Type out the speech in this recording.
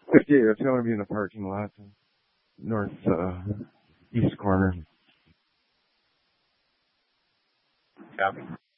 Yeah, it's going to be in the parking lot, north east corner. Copy.